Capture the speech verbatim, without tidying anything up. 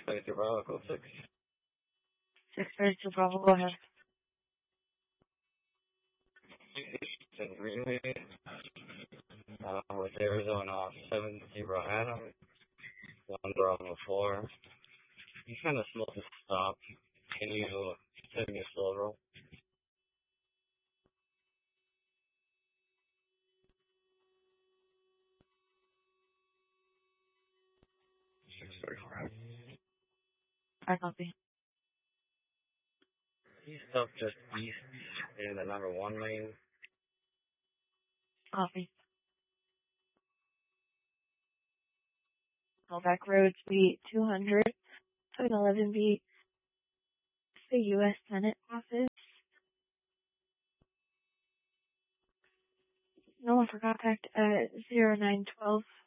Thank you, Bravo, code six. six thirty-two Bravo, go ahead. In Greenway, uh, with Arizona seven zero Adam, one Bravo four. You kind of smoked to stop. Can you send me a slow roll? six thirty-four. I copy. He's up just east in the number one lane. Copy. Go back road, speed two hundred, seven eleven B, the U S Senate office. No one for contact at zero nine twelve.